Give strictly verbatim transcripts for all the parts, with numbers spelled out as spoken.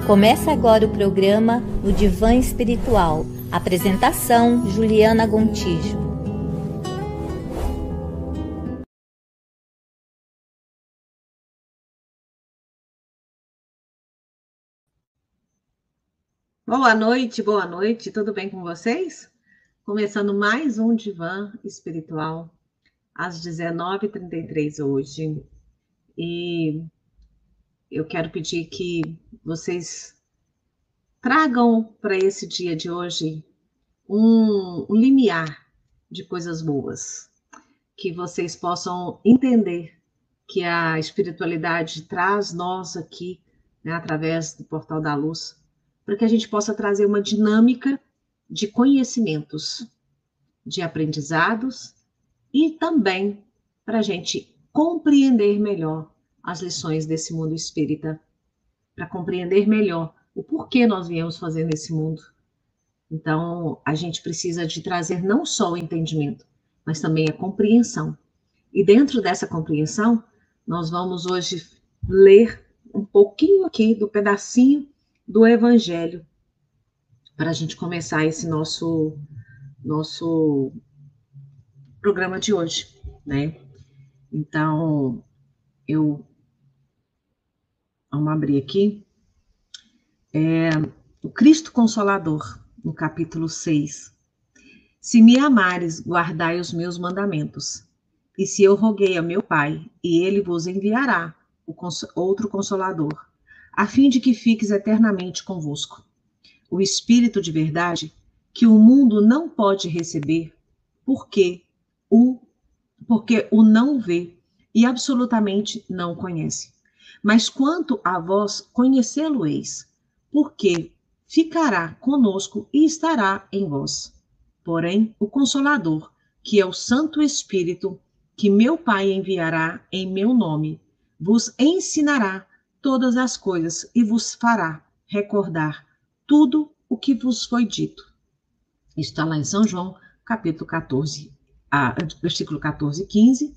Começa agora o programa No Divã Espiritual. Apresentação: Juliana Gontijo. Boa noite, boa noite, tudo bem com vocês? Começando mais um Divã Espiritual, às dezenove e trinta e três hoje. E eu quero pedir que vocês tragam para esse dia de hoje um, um limiar de coisas boas, que vocês possam entender que a espiritualidade traz nós aqui, né, através do Portal da Luz, para que a gente possa trazer uma dinâmica de conhecimentos, de aprendizados e também para a gente compreender melhor as lições desse mundo espírita, para compreender melhor o porquê nós viemos fazer nesse mundo. Então, a gente precisa de trazer não só o entendimento, mas também a compreensão. E dentro dessa compreensão, nós vamos hoje ler um pouquinho aqui do pedacinho do Evangelho, para a gente começar esse nosso, nosso programa de hoje, né? Então, eu... Vamos abrir aqui. É, o Cristo Consolador, no capítulo seis. Se me amares, guardai os meus mandamentos. E se eu roguei a meu Pai, e ele vos enviará o cons- outro Consolador, a fim de que fiques eternamente convosco. O Espírito de verdade, que o mundo não pode receber, porque o, porque o não vê e absolutamente não conhece. Mas quanto a vós, conhecê-lo-eis, porque ficará conosco e estará em vós. Porém, o Consolador, que é o Santo Espírito, que meu Pai enviará em meu nome, vos ensinará todas as coisas e vos fará recordar tudo o que vos foi dito. Está lá em São João, capítulo quatorze, ah, versículo quatorze, quinze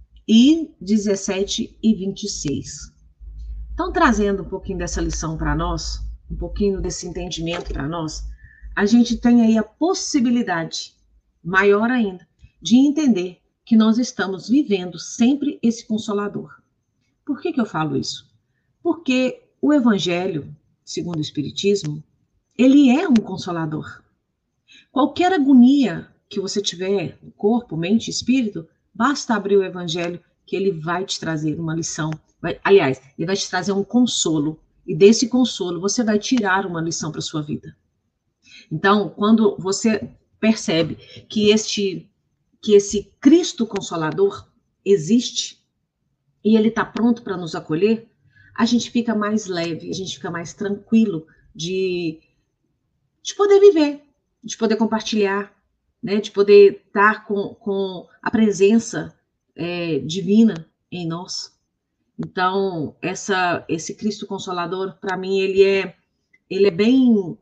e dezessete e vinte e seis. Então, trazendo um pouquinho dessa lição para nós, um pouquinho desse entendimento para nós, a gente tem aí a possibilidade, maior ainda, de entender que nós estamos vivendo sempre esse Consolador. Por que que eu falo isso? Porque o Evangelho, segundo o Espiritismo, ele é um consolador. Qualquer agonia que você tiver, corpo, mente, espírito, basta abrir o Evangelho que ele vai te trazer uma lição. Vai, aliás, ele vai te trazer um consolo. E desse consolo você vai tirar uma lição para a sua vida. Então, quando você percebe que este, que esse Cristo Consolador existe e ele está pronto para nos acolher, a gente fica mais leve, a gente fica mais tranquilo de, de poder viver, de poder compartilhar, né, de poder estar com, com a presença é, divina em nós. Então, essa, esse Cristo Consolador, para mim, ele é, ele é bem,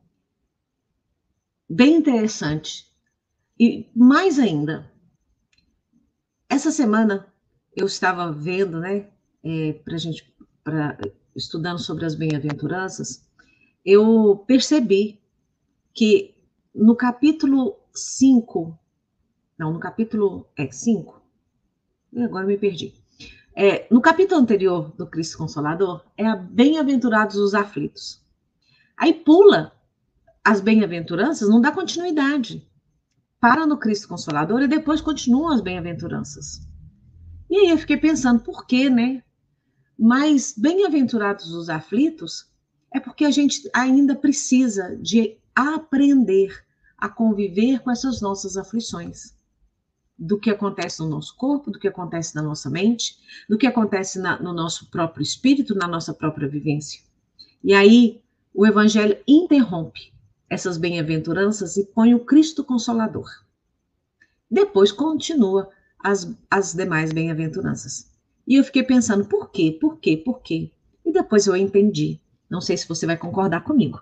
bem interessante. E mais ainda, essa semana eu estava vendo, né, é, para gente, pra, estudando sobre as bem-aventuranças, eu percebi que no capítulo cinco, não, no capítulo é, cinco, agora me perdi. É, no capítulo anterior do Cristo Consolador, é a bem-aventurados os aflitos. Aí pula as bem-aventuranças, não dá continuidade. Para no Cristo Consolador e depois continuam as bem-aventuranças. E aí eu fiquei pensando, por quê, né? Mas bem-aventurados os aflitos é porque a gente ainda precisa de aprender a conviver com essas nossas aflições. Do que acontece no nosso corpo, do que acontece na nossa mente, do que acontece na, no nosso próprio espírito, na nossa própria vivência. E aí o Evangelho interrompe essas bem-aventuranças e põe o Cristo Consolador. Depois continua as, as demais bem-aventuranças. E eu fiquei pensando, por quê? Por quê? Por quê? E depois eu entendi. Não sei se você vai concordar comigo.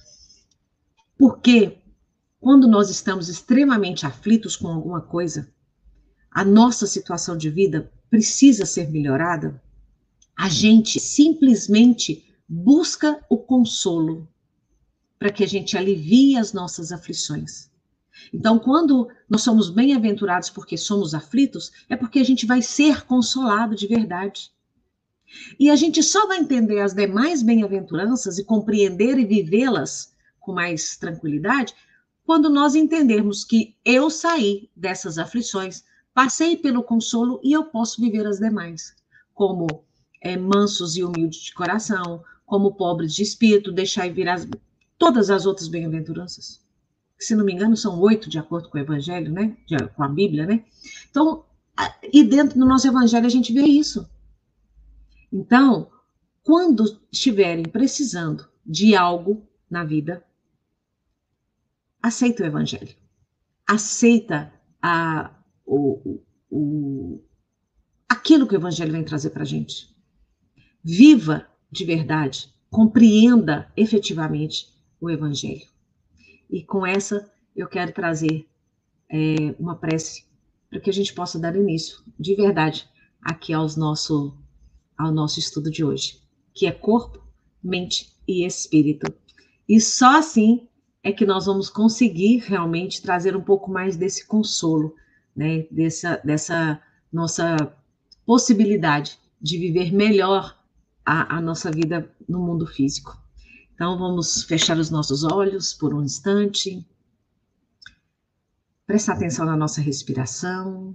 Porque quando nós estamos extremamente aflitos com alguma coisa, a nossa situação de vida precisa ser melhorada, a gente simplesmente busca o consolo para que a gente alivie as nossas aflições. Então, quando nós somos bem-aventurados porque somos aflitos, é porque a gente vai ser consolado de verdade. E a gente só vai entender as demais bem-aventuranças e compreender e vivê-las com mais tranquilidade quando nós entendermos que eu saí dessas aflições, passei pelo consolo e eu posso viver as demais, como é, mansos e humildes de coração, como pobres de espírito, deixar vir as, todas as outras bem-aventuranças. Se não me engano, são oito de acordo com o Evangelho, né? De, com a Bíblia, né? Então, e dentro do nosso Evangelho a gente vê isso. Então, quando estiverem precisando de algo na vida, aceita o Evangelho. Aceita a, o, o, aquilo que o Evangelho vem trazer para a gente. Viva de verdade, compreenda efetivamente o Evangelho. E com essa eu quero trazer é, uma prece para que a gente possa dar início, de verdade, aqui aos nosso, ao nosso estudo de hoje, que é corpo, mente e espírito. E só assim é que nós vamos conseguir realmente trazer um pouco mais desse consolo, né, dessa, dessa nossa possibilidade de viver melhor a, a nossa vida no mundo físico. Então, vamos fechar os nossos olhos por um instante, prestar atenção na nossa respiração.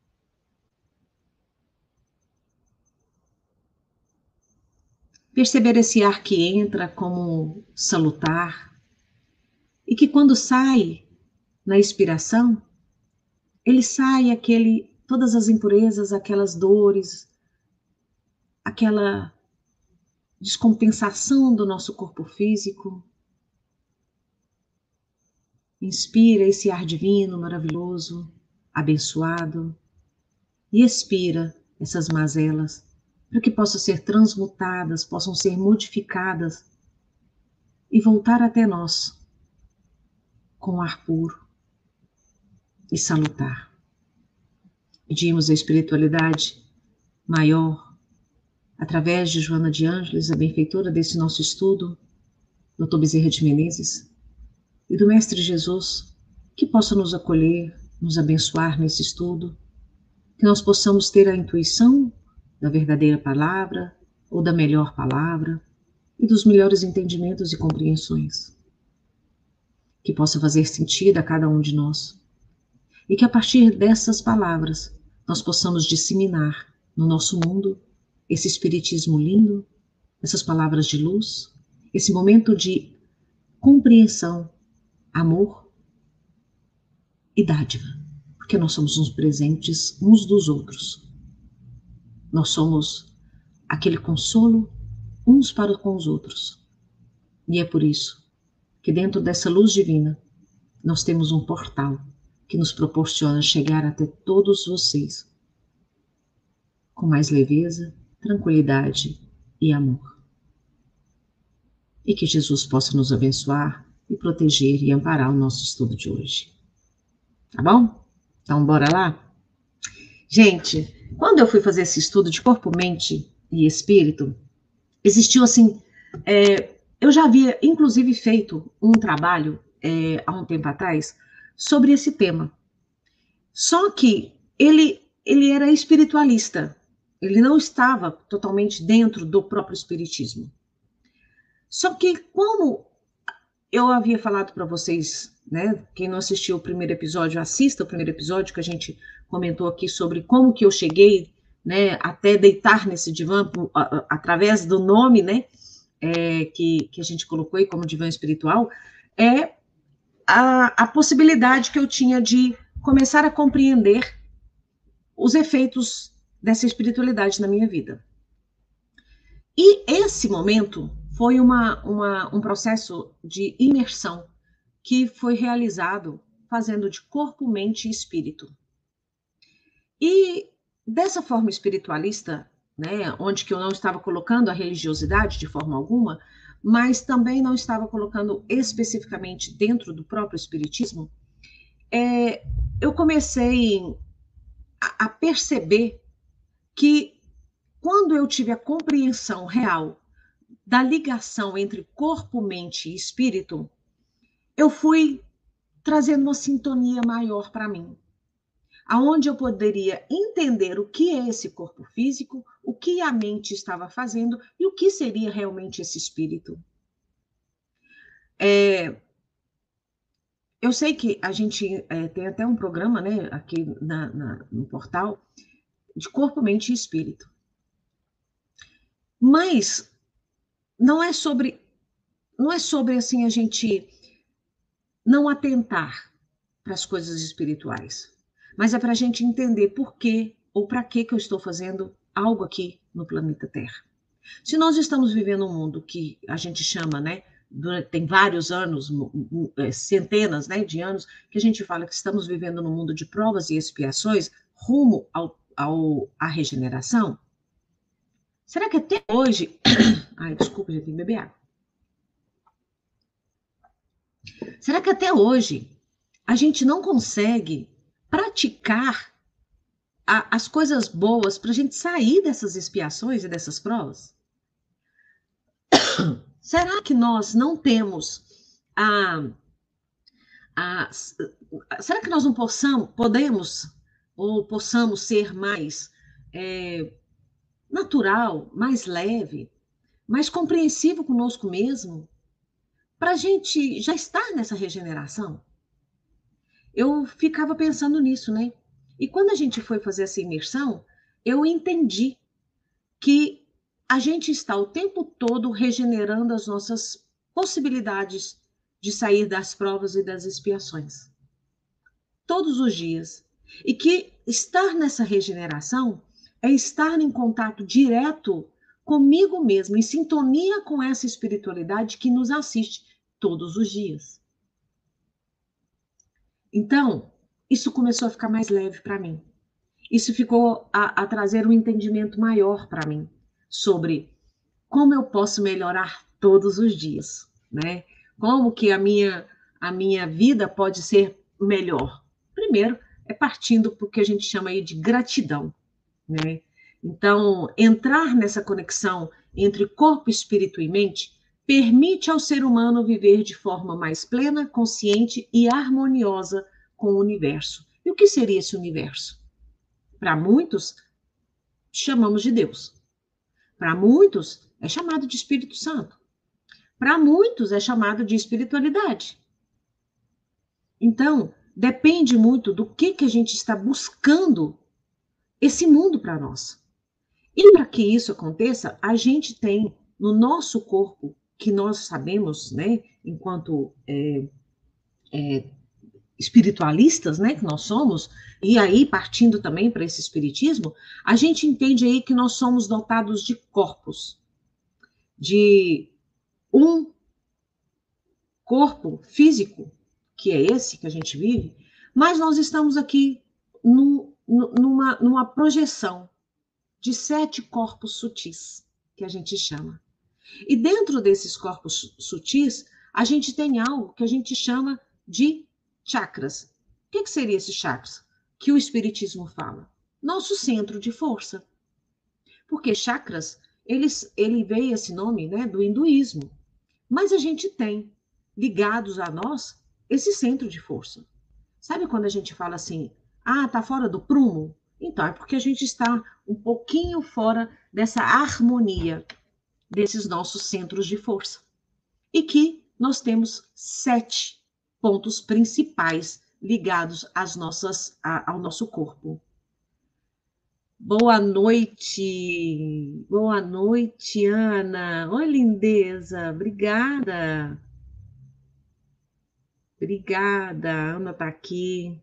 Perceber esse ar que entra como salutar e que quando sai na expiração, ele sai aquele, todas as impurezas, aquelas dores, aquela descompensação do nosso corpo físico. Inspira esse ar divino, maravilhoso, abençoado, e expira essas mazelas, para que possam ser transmutadas, possam ser modificadas e voltar até nós com ar puro e salutar. Pedimos a espiritualidade maior, através de Joana de Ângeles, a benfeitora desse nosso estudo, doutor Bezerra de Menezes, e do Mestre Jesus, que possa nos acolher, nos abençoar nesse estudo, que nós possamos ter a intuição da verdadeira palavra, ou da melhor palavra, e dos melhores entendimentos e compreensões. Que possa fazer sentido a cada um de nós. E que a partir dessas palavras, nós possamos disseminar no nosso mundo esse espiritismo lindo, essas palavras de luz, esse momento de compreensão, amor e dádiva, porque nós somos uns presentes uns dos outros. Nós somos aquele consolo uns para com os outros. E é por isso que dentro dessa luz divina nós temos um portal que nos proporciona chegar até todos vocês com mais leveza, tranquilidade e amor. E que Jesus possa nos abençoar e proteger e amparar o nosso estudo de hoje. Tá bom? Então, bora lá? Gente, quando eu fui fazer esse estudo de corpo, mente e espírito, existiu assim, é, eu já havia inclusive feito um trabalho é, há um tempo atrás sobre esse tema. Só que ele, ele era espiritualista, ele não estava totalmente dentro do próprio espiritismo. Só que como eu havia falado para vocês, né, quem não assistiu o primeiro episódio, assista o primeiro episódio que a gente comentou aqui sobre como que eu cheguei, né, até deitar nesse divã, a, a, através do nome, né, é, que, que a gente colocou aí como divã espiritual, é a, a possibilidade que eu tinha de começar a compreender os efeitos dessa espiritualidade na minha vida. E esse momento foi uma, uma, um processo de imersão que foi realizado fazendo de corpo, mente e espírito. E dessa forma espiritualista, né, onde que eu não estava colocando a religiosidade de forma alguma, mas também não estava colocando especificamente dentro do próprio espiritismo, é, eu comecei a, a perceber que quando eu tive a compreensão real da ligação entre corpo, mente e espírito, eu fui trazendo uma sintonia maior para mim, aonde eu poderia entender o que é esse corpo físico, o que a mente estava fazendo e o que seria realmente esse espírito. É, eu sei que a gente é, tem até um programa, né, aqui na, na, no portal, de corpo, mente e espírito. Mas não é sobre, não é sobre assim a gente não atentar para as coisas espirituais, mas é para a gente entender por que ou para que que eu estou fazendo algo aqui no planeta Terra. Se nós estamos vivendo um mundo que a gente chama, né, tem vários anos, centenas, né, de anos, que a gente fala que estamos vivendo num mundo de provas e expiações rumo ao, ao, à regeneração, será que até hoje... Ai, desculpa, já tenho que beber água. Será que até hoje a gente não consegue praticar a, as coisas boas para a gente sair dessas expiações e dessas provas? Será que nós não temos a, a... Será que nós não possamos, podemos ou possamos ser mais é, natural, mais leve, mais compreensivo conosco mesmo, para a gente já estar nessa regeneração? Eu ficava pensando nisso, né? E quando a gente foi fazer essa imersão, eu entendi que a gente está o tempo todo regenerando as nossas possibilidades de sair das provas e das expiações. Todos os dias. E que estar nessa regeneração é estar em contato direto comigo mesmo, em sintonia com essa espiritualidade que nos assiste todos os dias. Então, isso começou a ficar mais leve para mim. Isso ficou a, a trazer um entendimento maior para mim sobre como eu posso melhorar todos os dias, né? Como que a minha, a minha vida pode ser melhor. Primeiro, é partindo do que a gente chama aí de gratidão, né? Então, entrar nessa conexão entre corpo, espírito e mente permite ao ser humano viver de forma mais plena, consciente e harmoniosa com o universo. E o que seria esse universo? Para muitos, chamamos de Deus. Para muitos, é chamado de Espírito Santo. Para muitos, é chamado de espiritualidade. Então, depende muito do que, que a gente está buscando esse mundo para nós. E para que isso aconteça, a gente tem no nosso corpo, que nós sabemos, né, enquanto é, é, espiritualistas, né, que nós somos, e aí partindo também para esse espiritismo, a gente entende aí que nós somos dotados de corpos, de um corpo físico, que é esse que a gente vive, mas nós estamos aqui num, numa, numa projeção de sete corpos sutis, que a gente chama. E dentro desses corpos sutis, a gente tem algo que a gente chama de chakras. O que, que seria esses chakras? Que o Espiritismo fala. Nosso centro de força. Porque chakras, eles, ele veio esse nome, né, do hinduísmo. Mas a gente tem, ligados a nós, esse centro de força. Sabe quando a gente fala assim, ah, tá fora do prumo? Então, é porque a gente está um pouquinho fora dessa harmonia desses nossos centros de força. E que nós temos sete pontos principais ligados às nossas, a, ao nosso corpo. Boa noite, boa noite, Ana. Oi, lindeza, obrigada. Obrigada, a Ana está aqui.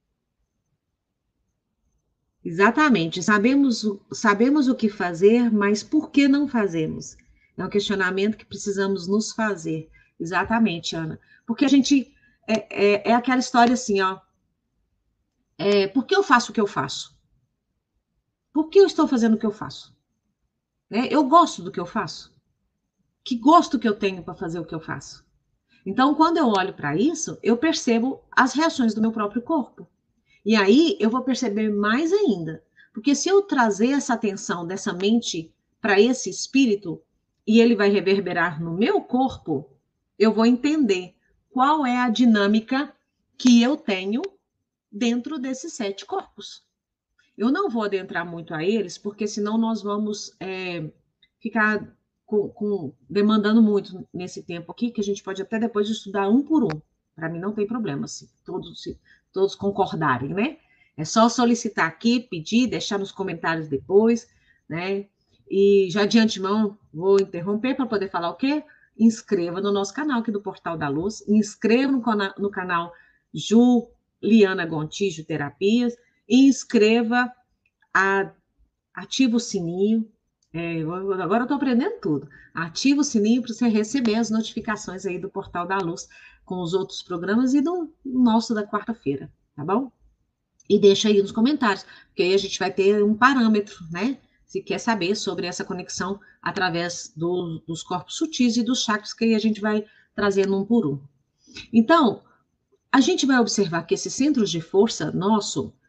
Exatamente, sabemos, sabemos o que fazer, mas por que não fazemos? É um questionamento que precisamos nos fazer. Exatamente, Ana. Porque a gente, é, é, é aquela história assim, ó. É, por que eu faço o que eu faço? Por que eu estou fazendo o que eu faço? Né? Eu gosto do que eu faço? Que gosto que eu tenho para fazer o que eu faço? Então, quando eu olho para isso, eu percebo as reações do meu próprio corpo. E aí eu vou perceber mais ainda, porque se eu trazer essa atenção dessa mente para esse espírito e ele vai reverberar no meu corpo, eu vou entender qual é a dinâmica que eu tenho dentro desses sete corpos. Eu não vou adentrar muito a eles, porque senão nós vamos é, ficar com, com, demandando muito nesse tempo aqui, que a gente pode até depois estudar um por um. Para mim não tem problema, se todos, se todos concordarem, né? É só solicitar aqui, pedir, deixar nos comentários depois, né? E já de antemão, vou interromper para poder falar o quê? Inscreva no nosso canal aqui do Portal da Luz, inscreva no, no canal Juliana Gontijo Terapias, e inscreva, a, ativa o sininho, é, agora eu estou aprendendo tudo, ativa o sininho para você receber as notificações aí do Portal da Luz, com os outros programas e do nosso da quarta-feira, tá bom? E deixa aí nos comentários, porque aí a gente vai ter um parâmetro, né? Se quer saber sobre essa conexão através do, dos corpos sutis e dos chakras, que aí a gente vai trazendo um por um. Então, a gente vai observar que esses centros de força nosso,